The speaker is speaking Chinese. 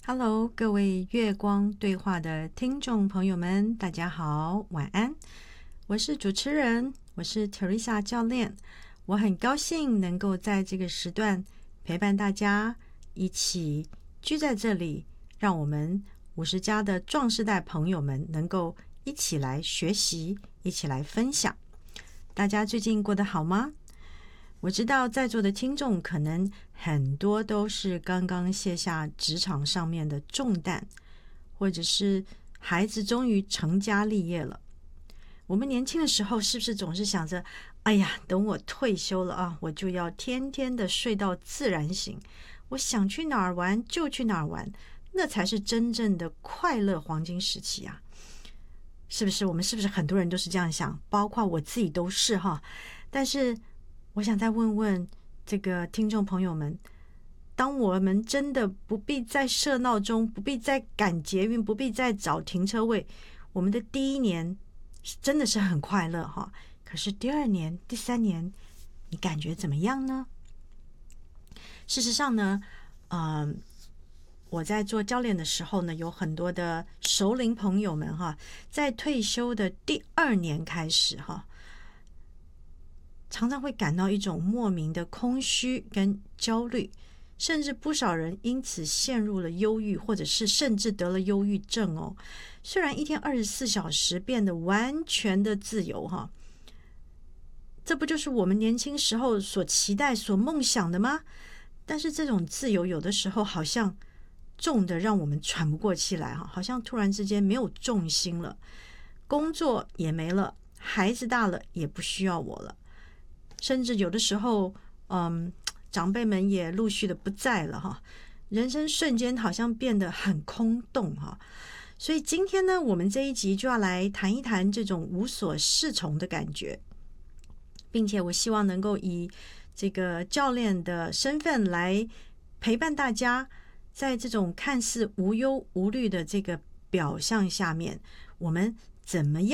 Hello，各位月光对话的听众朋友们，大家好，晚安。我是主持人，我是 Teresa 教练。我很高兴能够在这个时段陪伴大家一起聚在这里，让我们50+的壮世代朋友们能够一起来学习，一起来分享。大家最近过得好吗？我知道在座的听众可能很多都是刚刚卸下职场上面的重担，或者是孩子终于成家立业了。我们年轻的时候是不是总是想着，哎呀，等我退休了啊，我就要天天的睡到自然醒，我想去哪儿玩就去哪儿玩，那才是真正的快乐黄金时期啊。是不是？我们是不是很多人都是这样想，包括我自己都是哈。但是我想再问问这个听众朋友们，当我们真的不必再设闹钟，不必再赶捷运，不必再找停车位，我们的第一年真的是很快乐哈。可是第2年、第3年，你感觉怎么样呢？事实上呢，我在做教练的时候呢，有很多的熟龄朋友们哈，在退休的第2年开始哈，常常会感到一种莫名的空虚跟焦虑，甚至不少人因此陷入了忧郁，或者是甚至得了忧郁症哦。虽然一天24小时变得完全的自由哈，这不就是我们年轻时候所期待、所梦想的吗？但是这种自由有的时候好像重的让我们喘不过气来哈，好像突然之间没有重心了，工作也没了，孩子大了也不需要我了。甚至有的时候，长辈们也陆续的不在了哈，人生瞬间好像变得很空洞哈。所以今天呢，我们这一集就要来谈一谈这种无所适从的感觉，并且我希望能够以这个教练的身份来陪伴大家，在这种看似无忧无虑的这个表象下面，我们怎么样